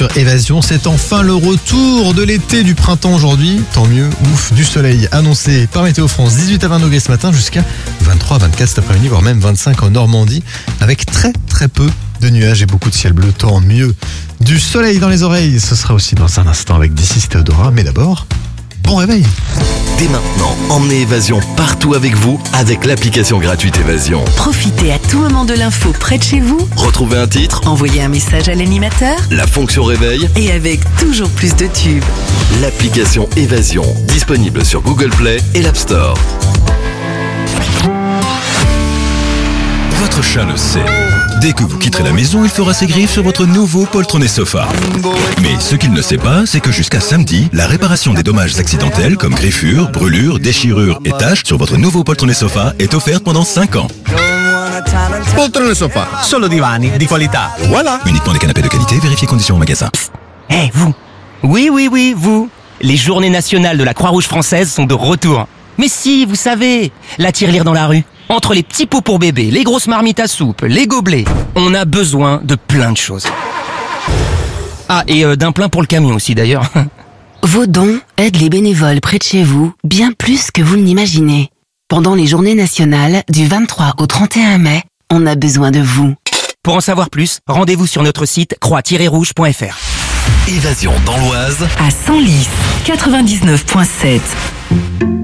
sur Évasion. C'est enfin le retour de l'été, du printemps aujourd'hui. Tant mieux, ouf, du soleil annoncé par Météo France. 18 à 20 degrés ce matin jusqu'à 23 à 24 cet après-midi, voire même 25 en Normandie, avec très peu de nuages et beaucoup de ciel bleu. Tant mieux. Du soleil dans les oreilles, ce sera aussi dans un instant avec D'ici Théodora. Mais d'abord, bon réveil. Dès maintenant, emmenez Évasion partout avec vous avec l'application gratuite Évasion. Profitez à tout moment de l'info près de chez vous. Retrouvez un titre, Envoyez un message à l'animateur. la fonction réveil, Et avec toujours plus de tubes. l'application Évasion, disponible sur Google Play et l'App Store. Votre chat le sait. Dès que vous quitterez la maison, il fera ses griffes sur votre nouveau poltronné sofa. Mais ce qu'il ne sait pas, c'est que jusqu'à samedi, la réparation des dommages accidentels comme griffures, brûlures, déchirures et taches sur votre nouveau poltronné sofa est offerte pendant 5 ans. Poltrone sofa, solo divani di qualità. Voilà. Uniquement des canapés de qualité, vérifiez conditions au magasin. Vous. Oui, vous. Les journées nationales de la Croix-Rouge française sont de retour. Mais si, vous savez, la tirelire dans la rue. Entre les petits pots pour bébé, les grosses marmites à soupe, les gobelets, on a besoin de plein de choses. Ah, et d'un plein pour le camion aussi d'ailleurs. Vos dons aident les bénévoles près de chez vous bien plus que vous ne l'imaginez. Pendant les journées nationales du 23 au 31 mai, on a besoin de vous. Pour en savoir plus, rendez-vous sur notre site croix-rouge.fr. Évasion dans l'Oise. À Senlis, 99.7.